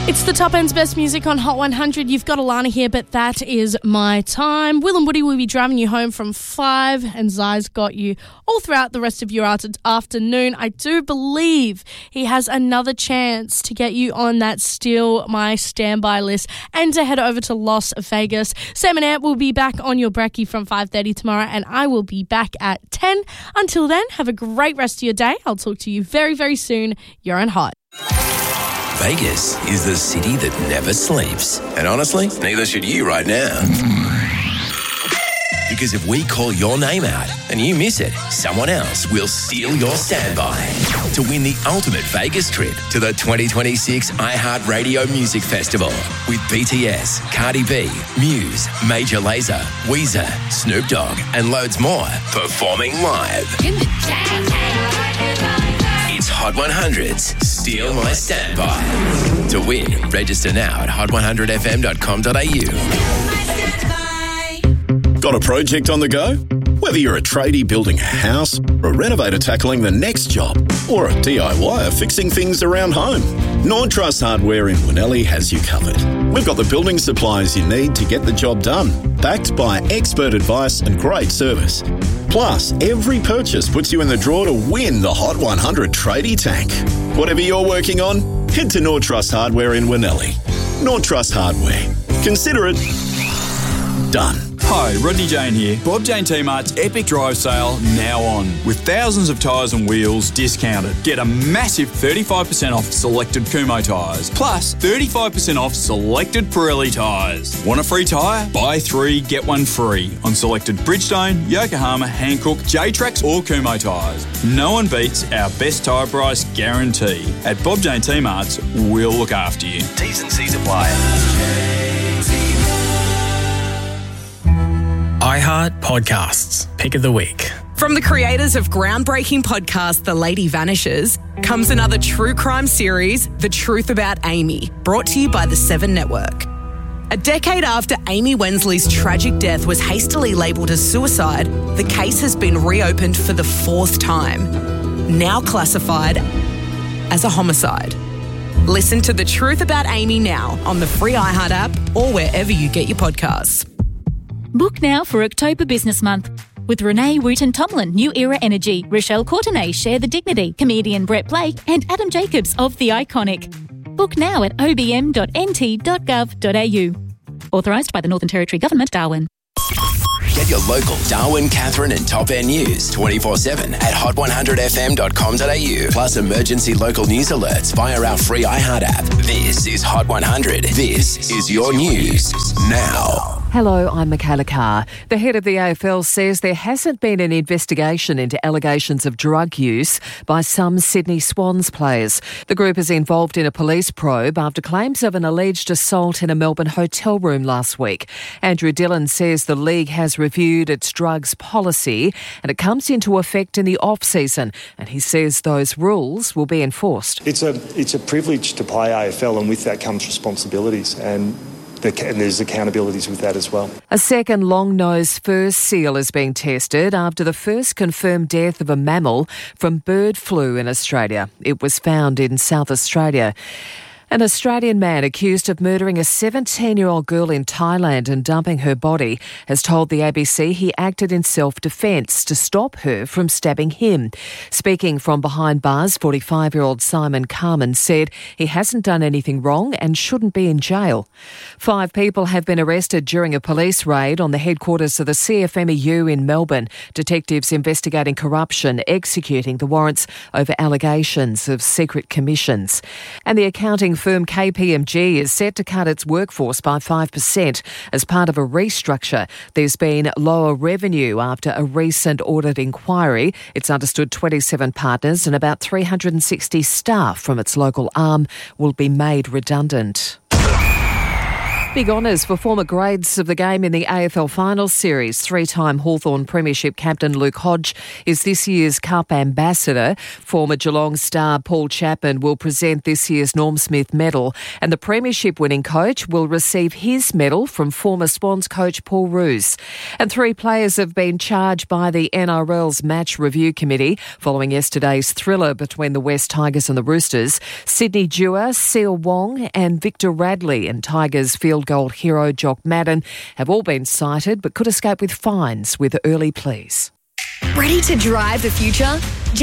It's the Top End's best music on Hot 100. You've got Alana here, but that is my time. Will and Woody will be driving you home from 5, and Zai's got you all throughout the rest of your afternoon. I do believe he has another chance to get you on that Steal My Standby list and to head over to Las Vegas. Sam and Ant will be back on your brekkie from 5:30 tomorrow, and I will be back at 10. Until then, have a great rest of your day. I'll talk to you very, very soon. You're on Hot. Vegas is the city that never sleeps. And honestly, neither should you right now. Because if we call your name out and you miss it, someone else will steal your standby to win the ultimate Vegas trip to the 2026 iHeartRadio Music Festival with BTS, Cardi B, Muse, Major Lazer, Weezer, Snoop Dogg, and loads more performing live. It's Hot 100's Steal My Standby. To win, register now at hot100fm.com.au. Got a project on the go? Whether you're a tradie building a house, or a renovator tackling the next job, or a DIYer fixing things around home, Nord Trust Hardware in Winnelli has you covered. We've got the building supplies you need to get the job done, backed by expert advice and great service. Plus, every purchase puts you in the draw to win the Hot 100 Tradie Tank. Whatever you're working on, head to Nord Trust Hardware in Winnelli. Nord Trust Hardware. Consider it done. Hi, Rodney Jane here. Bob Jane T-Mart's Epic Drive Sale now on. With thousands of tyres and wheels discounted. Get a massive 35% off selected Kumho tyres. Plus 35% off selected Pirelli tyres. Want a free tyre? Buy 3, get 1 free on selected Bridgestone, Yokohama, Hankook, J-Trax or Kumho tyres. No one beats our best tyre price guarantee. At Bob Jane T-Mart's, we'll look after you. T's and C's apply. iHeart Podcasts, Pick of the Week. From the creators of groundbreaking podcast The Lady Vanishes comes another true crime series, The Truth About Amy, brought to you by the Seven Network. A decade after Amy Wensley's tragic death was hastily labelled as suicide, the case has been reopened for the 4th time, now classified as a homicide. Listen to The Truth About Amy now on the free iHeart app or wherever you get your podcasts. Book now for October Business Month. With Renee Wooten-Tomlin, New Era Energy, Rochelle Courtenay, Share the Dignity, comedian Brett Blake and Adam Jacobs of The Iconic. Book now at obm.nt.gov.au. Authorised by the Northern Territory Government, Darwin. Get your local Darwin, Katherine and Top End news 24/7 at hot100fm.com.au. Plus emergency local news alerts via our free iHeart app. This is Hot 100. This is your news now. Hello, I'm Michaela Carr. The head of the AFL says there hasn't been an investigation into allegations of drug use by some Sydney Swans players. The group is involved in a police probe after claims of an alleged assault in a Melbourne hotel room last week. Andrew Dillon says the league has reviewed its drugs policy and it comes into effect in the off-season, and he says those rules will be enforced. It's a privilege to play AFL, and with that comes responsibilities, and there's accountabilities with that as well. A second long-nosed fur seal is being tested after the first confirmed death of a mammal from bird flu in Australia. It was found in South Australia. An Australian man accused of murdering a 17-year-old girl in Thailand and dumping her body has told the ABC he acted in self-defence to stop her from stabbing him. Speaking from behind bars, 45-year-old Simon Carmen said he hasn't done anything wrong and shouldn't be in jail. 5 people have been arrested during a police raid on the headquarters of the CFMEU in Melbourne. Detectives investigating corruption, executing the warrants over allegations of secret commissions. And the accounting firm KPMG is set to cut its workforce by 5% as part of a restructure. There's been lower revenue after a recent audit inquiry. It's understood 27 partners and about 360 staff from its local arm will be made redundant. Big honours for former grades of the game in the AFL Finals Series. Three-time Hawthorn Premiership captain Luke Hodge is this year's Cup ambassador. Former Geelong star Paul Chapman will present this year's Norm Smith medal, and the Premiership winning coach will receive his medal from former Swans coach Paul Roos. And 3 players have been charged by the NRL's Match Review Committee following yesterday's thriller between the West Tigers and the Roosters. Sydney Dewar, Seal Wong and Victor Radley and Tigers field goal hero Jock Madden have all been cited but could escape with fines with early pleas. Ready to drive the future?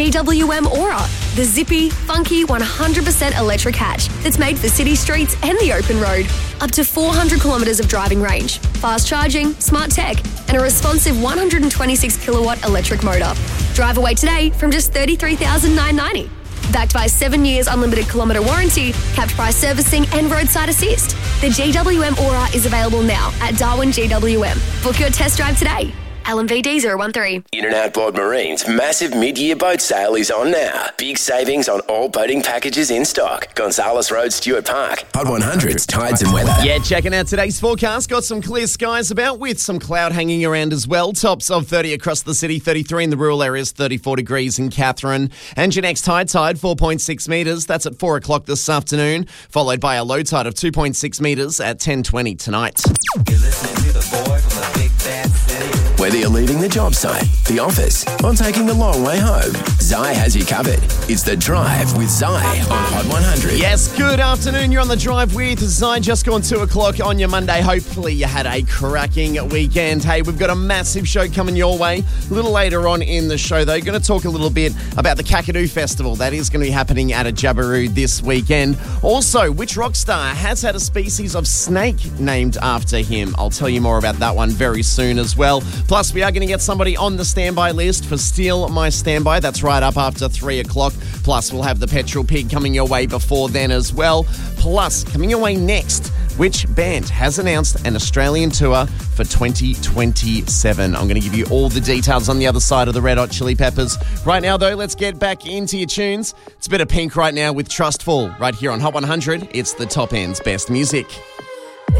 GWM Aura, the zippy, funky 100% electric hatch that's made for city streets and the open road. Up to 400 kilometres of driving range, fast charging, smart tech and a responsive 126 kilowatt electric motor. Drive away today from just $33,990. Backed by 7 years unlimited kilometre warranty, capped price servicing and roadside assist. The GWM Aura is available now at Darwin GWM. Book your test drive today. LMVD 013. In and Outboard Marine's massive mid-year boat sale is on now. Big savings on all boating packages in stock. Gonzales Road, Stuart Park. Hot 100's tides and weather. Yeah, checking out today's forecast. Got some clear skies about with some cloud hanging around as well. Tops of 30 across the city, 33 in the rural areas, 34 degrees in Katherine. And your next high tide, 4.6 metres. That's at 4 o'clock this afternoon, followed by a low tide of 2.6 metres at 10:20 tonight. You're listening to the boy from the big bad city. Whether you're leaving the job site, the office, or taking the long way home, Zai has you covered. It's The Drive with Zai on Hot 100. Yes, good afternoon. You're on The Drive with Zai. Just gone 2 o'clock on your Monday. Hopefully you had a cracking weekend. Hey, we've got a massive show coming your way. A little later on in the show, though, going to talk a little bit about the Kakadu Festival. That is going to be happening at a Jabiru this weekend. Also, which rock star has had a species of snake named after him? I'll tell you more about that one very soon as well. Plus, we are going to get somebody on the standby list for Steal My Standby. That's right up after 3 o'clock. Plus, we'll have the Petrol Pig coming your way before then as well. Plus, coming your way next, which band has announced an Australian tour for 2027? I'm going to give you all the details on the other side of the Red Hot Chili Peppers. Right now, though, let's get back into your tunes. It's a bit of Pink right now with Trustful. Right here on Hot 100, it's the top end's best music.